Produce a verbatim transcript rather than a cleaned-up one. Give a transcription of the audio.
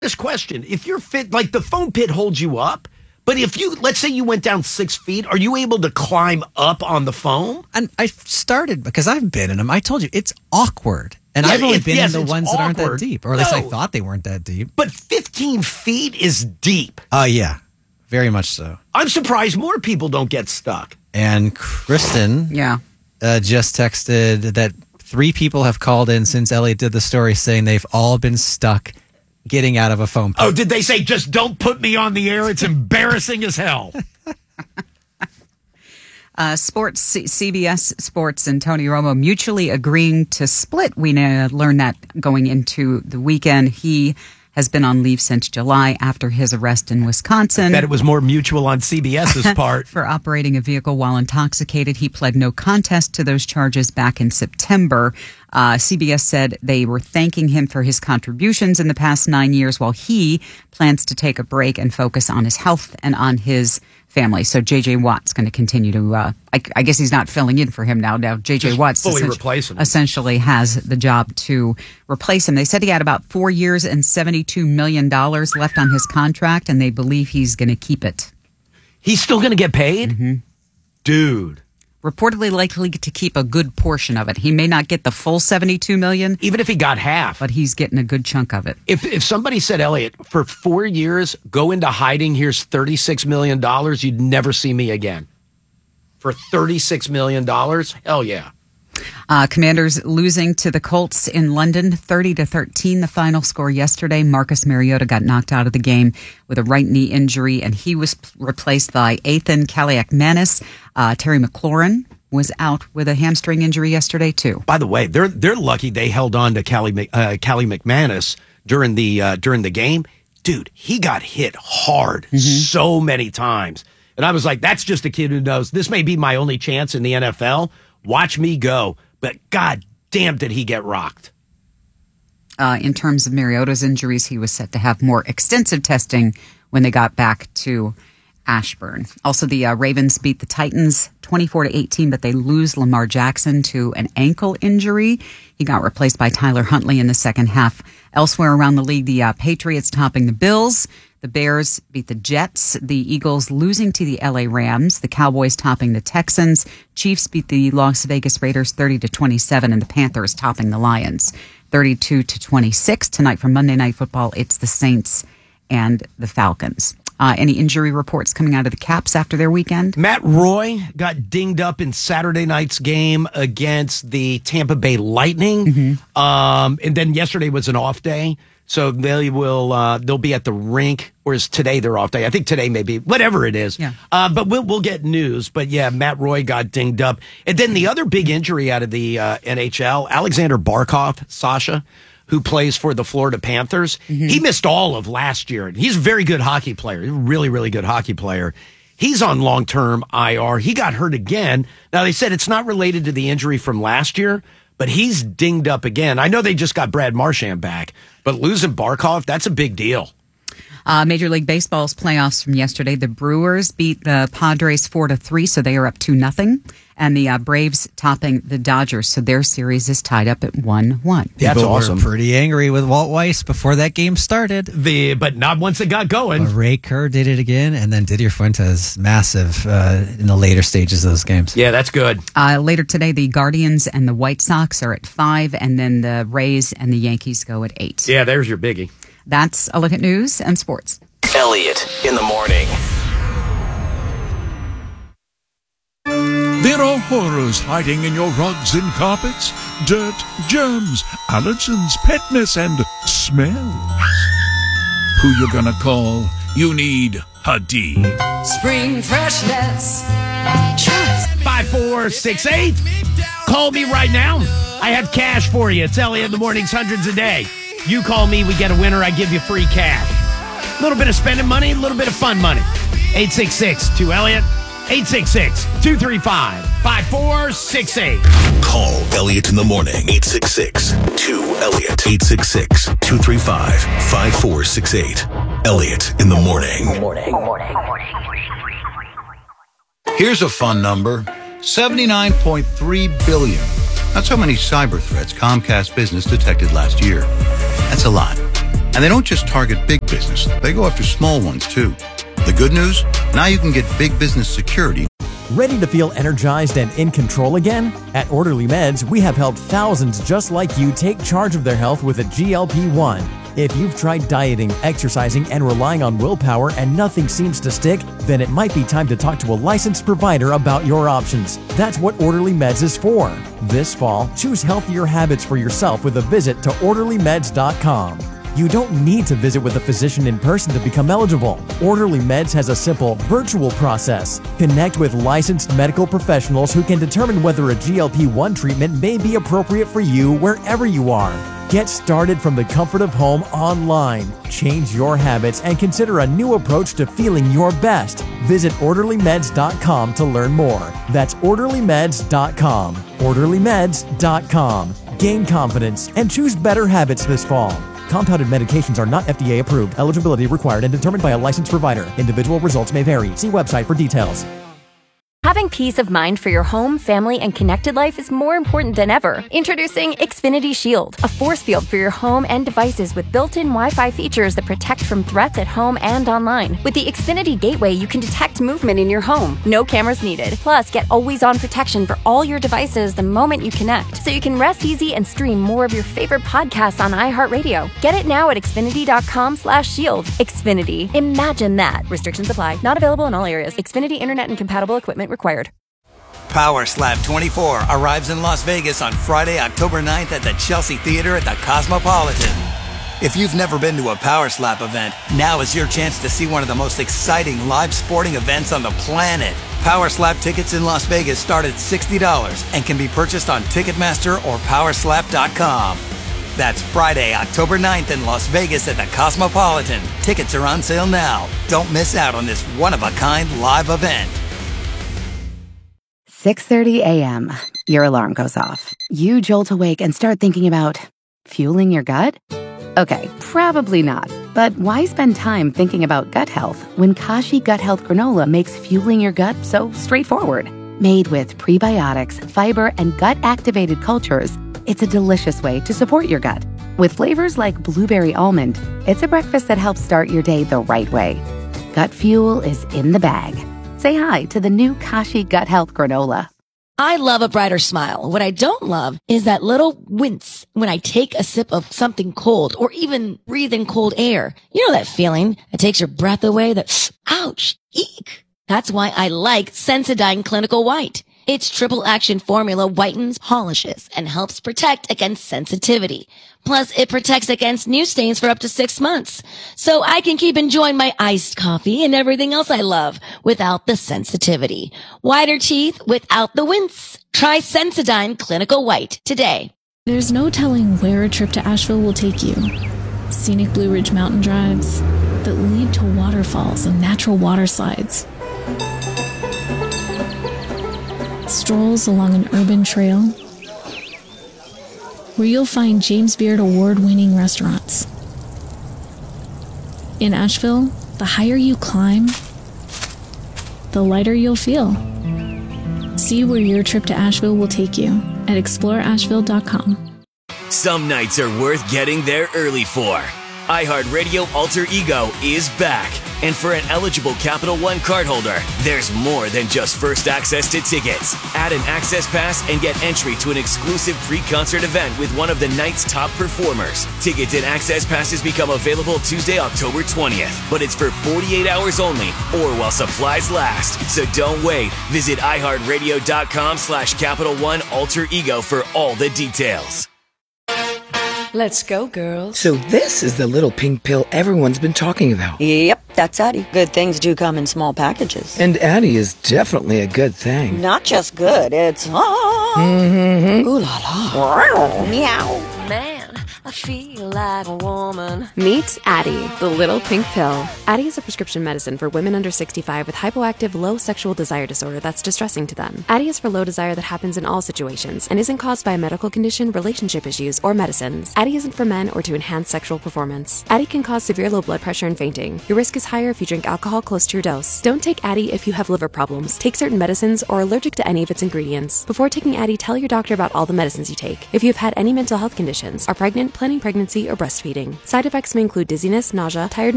This question, if you're fit, like the foam pit holds you up, but if you, let's say you went down six feet, are you able to climb up on the foam? And I started, because I've been in them, I told you, it's awkward. And yeah, I've only it, been yes, in the ones awkward. that aren't that deep, or at least no, I thought they weren't that deep. But fifteen feet is deep. Oh, uh, yeah, very much so. I'm surprised more people don't get stuck. And Kristen yeah, uh, just texted that three people have called in since Elliot did the story saying they've all been stuck getting out of a foam pit. Oh, did they say, just don't put me on the air? It's embarrassing as hell. Uh, sports, C- CBS Sports and Tony Romo mutually agreeing to split. We uh, learned that going into the weekend. He has been on leave since July after his arrest in Wisconsin. I bet it was more mutual on CBS's part. For operating a vehicle while intoxicated. He pled no contest to those charges back in September. Uh, C B S said they were thanking him for his contributions in the past nine years while he plans to take a break and focus on his health and on his family. So J J. Watt's going to continue to, uh, I, I guess he's not filling in for him now. Now J J. Watt's fully replace him. essentially has the job to replace him. They said he had about four years and seventy-two million dollars left on his contract, and they believe he's going to keep it. He's still going to get paid? Mm-hmm. Dude. Reportedly likely to keep a good portion of it. He may not get the full seventy-two million dollars. Even if he got half. But he's getting a good chunk of it. If if somebody said, Elliot, for four years, go into hiding, here's thirty-six million dollars, you'd never see me again. For thirty-six million dollars? Hell yeah. Uh, Commanders losing to the Colts in London, thirty to thirteen, the final score yesterday. Marcus Mariota got knocked out of the game with a right knee injury, and he was p- replaced by Ethan Kaliakmanis. Uh, Terry McLaurin was out with a hamstring injury yesterday, too. By the way, they're they're lucky they held on to Callie, uh, Callie McManus during the, uh, during the game. Dude, he got hit hard mm-hmm. so many times. And I was like, that's just a kid who knows this may be my only chance in the N F L. Watch me go. But God damn, did he get rocked. Uh, in terms of Mariota's injuries, he was set to have more extensive testing when they got back to Ashburn. Also, the uh, Ravens beat the Titans twenty-four to eighteen, but they lose Lamar Jackson to an ankle injury. He got replaced by Tyler Huntley in the second half. Elsewhere around the league, the uh, Patriots topping the Bills. The Bears beat the Jets. The Eagles losing to the L A Rams. The Cowboys topping the Texans. Chiefs beat the Las Vegas Raiders thirty to twenty-seven, and the Panthers topping the Lions thirty-two to twenty-six. Tonight for Monday Night Football, it's the Saints and the Falcons. Uh, any injury reports coming out of the Caps after their weekend? Matt Roy got dinged up in Saturday night's game against the Tampa Bay Lightning. Mm-hmm. Um, and then yesterday was an off day. So they will, uh, they'll be at the rink, whereas today they're off day. I think today maybe, whatever it is. Yeah. Uh, but we'll, we'll get news. But yeah, Matt Roy got dinged up. And then the other big injury out of the uh, N H L, Alexander Barkov, Sasha, who plays for the Florida Panthers. Mm-hmm. He missed all of last year. He's a very good hockey player. He's a really, really good hockey player. He's on long-term I R. He got hurt again. Now, they said it's not related to the injury from last year, but he's dinged up again. I know they just got Brad Marchand back, but losing Barkov, that's a big deal. Uh, Major League Baseball's playoffs from yesterday. The Brewers beat the Padres four to three, so they are up two nothing. And the uh, Braves topping the Dodgers, so their series is tied up at one one. That's People awesome. Were pretty angry with Walt Weiss before that game started. The but not once it got going. But Ray Kerr did it again, and then Didier Fuentes, massive uh, in the later stages of those games. Yeah, that's good. Uh, later today, the Guardians and the White Sox are at five, and then the Rays and the Yankees go at eight. Yeah, there's your biggie. That's a look at news and sports. Elliot in the morning. There are horrors hiding in your rugs and carpets, dirt, germs, allergens, petness, and smells. Who you gonna call? You need Hadid. Spring freshness. five four six eight. Call me right now. I have cash for you. It's Elliot in the Morning's hundreds a day. You call me, we get a winner, I give you free cash. A little bit of spending money, a little bit of fun money. eight six six two Elliot. eight six six two three five five four six eight. Call Elliot in the morning. eight six six two Elliot. eight six six two three five five four six eight. Elliot in the morning. Morning. Morning. Here's a fun number. seventy-nine point three billion. That's how many cyber threats Comcast Business detected last year. That's a lot. And they don't just target big business, they go after small ones too. The good news? Now you can get big business security. Ready to feel energized and in control again? At Orderly Meds, we have helped thousands just like you take charge of their health with a G L P one. If you've tried dieting, exercising, and relying on willpower and nothing seems to stick, then it might be time to talk to a licensed provider about your options. That's what Orderly Meds is for. This fall, choose healthier habits for yourself with a visit to orderly meds dot com. You don't need to visit with a physician in person to become eligible. Orderly Meds has a simple, virtual process. Connect with licensed medical professionals who can determine whether a G L P one treatment may be appropriate for you wherever you are. Get started from the comfort of home online. Change your habits and consider a new approach to feeling your best. Visit orderly meds dot com to learn more. That's orderly meds dot com. orderly meds dot com. Gain confidence and choose better habits this fall. Compounded medications are not F D A approved. Eligibility required and determined by a licensed provider. Individual results may vary. See website for details. Having peace of mind for your home, family, and connected life is more important than ever. Introducing Xfinity Shield, a force field for your home and devices with built-in Wi-Fi features that protect from threats at home and online. With the Xfinity Gateway, you can detect movement in your home. No cameras needed. Plus, get always-on protection for all your devices the moment you connect, so you can rest easy and stream more of your favorite podcasts on iHeartRadio. Get it now at xfinity dot com slash shield. Xfinity. Imagine that. Restrictions apply. Not available in all areas. Xfinity Internet and compatible equipment required. Power Slap twenty-four arrives in Las Vegas on Friday, October ninth at the Chelsea Theater at the Cosmopolitan. If you've never been to a Power Slap event, now is your chance to see one of the most exciting live sporting events on the planet. Power Slap tickets in Las Vegas start at sixty dollars and can be purchased on Ticketmaster or power slap dot com. That's Friday, October ninth in Las Vegas at the Cosmopolitan. Tickets are on sale now. Don't miss out on this one-of-a-kind live event. six thirty a.m. Your alarm goes off. You jolt awake and start thinking about fueling your gut? Okay, probably not. But why spend time thinking about gut health when Kashi Gut Health Granola makes fueling your gut so straightforward? Made with prebiotics, fiber, and gut-activated cultures, it's a delicious way to support your gut. With flavors like blueberry almond, it's a breakfast that helps start your day the right way. Gut fuel is in the bag. Say hi to the new Kashi Gut Health Granola. I love a brighter smile. What I don't love is that little wince when I take a sip of something cold or even breathe in cold air. You know that feeling that takes your breath away, that ouch, eek. That's why I like Sensodyne Clinical White. Its triple action formula whitens, polishes, and helps protect against sensitivity. Plus, it protects against new stains for up to six months. So I can keep enjoying my iced coffee and everything else I love without the sensitivity. Whiter teeth without the wince. Try Sensodyne Clinical White today. There's no telling where a trip to Asheville will take you. Scenic Blue Ridge mountain drives that lead to waterfalls and natural water slides. Strolls along an urban trail where you'll find James Beard award-winning restaurants. In Asheville, the higher you climb, the lighter you'll feel. See where your trip to Asheville will take you at explore asheville dot com. Some nights are worth getting there early for. iHeartRadio Alter Ego is back. And for an eligible Capital One cardholder, there's more than just first access to tickets. Add an access pass and get entry to an exclusive pre-concert event with one of the night's top performers. Tickets and access passes become available Tuesday, October twentieth, but it's for forty-eight hours only or while supplies last. So don't wait. Visit iHeartRadio.com slash Capital One Alter Ego for all the details. Let's go, girls. So this is the little pink pill everyone's been talking about. Yep, that's Addie. Good things do come in small packages. And Addie is definitely a good thing. Not just good, it's... Ah. Mm-hmm. Ooh la la. Meow. Man, I feel like a woman. Meet Addie, the little pink pill. Addie is a prescription medicine for women under sixty-five with hypoactive low sexual desire disorder that's distressing to them. Addie is for low desire that happens in all situations and isn't caused by a medical condition, relationship issues, or medicines. Addie isn't for men or to enhance sexual performance. Addie can cause severe low blood pressure and fainting. Your risk is higher if you drink alcohol close to your dose. Don't take Addie if you have liver problems, take certain medicines, or are allergic to any of its ingredients. Before taking Addie, tell your doctor about all the medicines you take. If you have had any mental health conditions, are pregnant, planning pregnancy, or breastfeeding. Side effects may include dizziness, nausea, tiredness,